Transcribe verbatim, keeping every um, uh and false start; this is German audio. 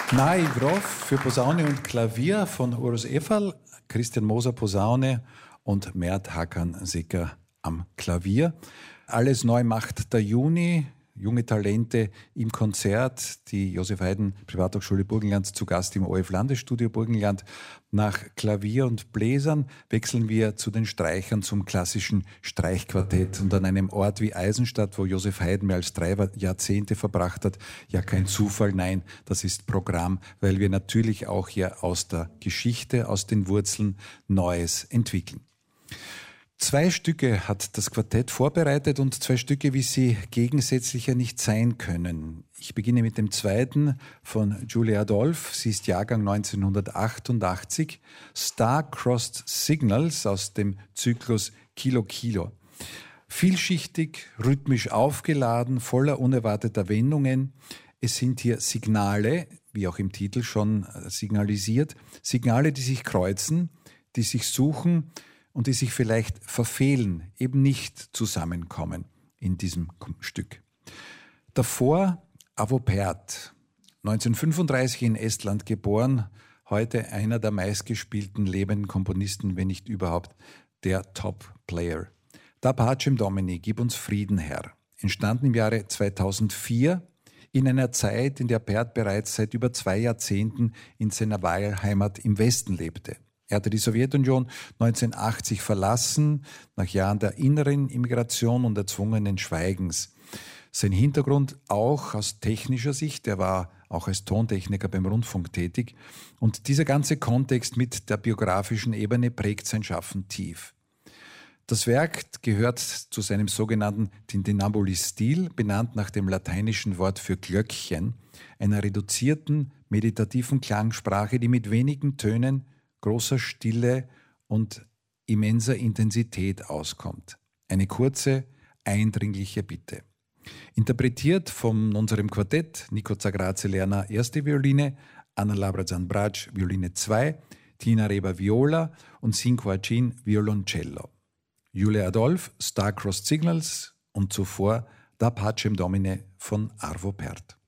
Nahe Grof für Posaune und Klavier von Urs Efferl, Christian Moser Posaune und Mert Hakan Secker am Klavier. Alles neu macht der Juni. Junge Talente im Konzert, die Josef Haydn Privathochschule Burgenland zu Gast im O F Landesstudio Burgenland. Nach Klavier und Bläsern wechseln wir zu den Streichern, zum klassischen Streichquartett. Und an einem Ort wie Eisenstadt, wo Josef Haydn mehr als drei Jahrzehnte verbracht hat, ja kein Zufall, nein, das ist Programm, weil wir natürlich auch hier aus der Geschichte, aus den Wurzeln Neues entwickeln. Zwei Stücke hat das Quartett vorbereitet und zwei Stücke, wie sie gegensätzlicher nicht sein können. Ich beginne mit dem zweiten von Julia Adolphe. Sie ist Jahrgang neunzehnhundertachtundachtzig. Star-Crossed Signals aus dem Zyklus Kilo Kilo. Vielschichtig, rhythmisch aufgeladen, voller unerwarteter Wendungen. Es sind hier Signale, wie auch im Titel schon signalisiert, Signale, die sich kreuzen, die sich suchen, und die sich vielleicht verfehlen, eben nicht zusammenkommen in diesem Stück. Davor Arvo Pärt, neunzehnhundertfünfunddreißig in Estland geboren, heute einer der meistgespielten lebenden Komponisten, wenn nicht überhaupt der Top-Player. Da Pacem Domini, gib uns Frieden, Herr, entstanden im Jahre zweitausendvier, in einer Zeit, in der Pärt bereits seit über zwei Jahrzehnten in seiner Wahlheimat im Westen lebte. Er hatte die Sowjetunion neunzehnhundertachtzig verlassen, nach Jahren der inneren Immigration und erzwungenen Schweigens. Sein Hintergrund auch aus technischer Sicht, er war auch als Tontechniker beim Rundfunk tätig. Und dieser ganze Kontext mit der biografischen Ebene prägt sein Schaffen tief. Das Werk gehört zu seinem sogenannten Tintinnambuli-Stil, benannt nach dem lateinischen Wort für Glöckchen, einer reduzierten, meditativen Klangsprache, die mit wenigen Tönen, großer Stille und immenser Intensität auskommt. Eine kurze, eindringliche Bitte. Interpretiert von unserem Quartett Nico Zagraze-Lerner erste Violine, Anna Labrazan-Brac Violine zwei, Tina Reber Viola und Cinque Acin Violoncello. Julia Adolphe, Star-Crossed Signals und zuvor Da Pacem Domine von Arvo Pärt.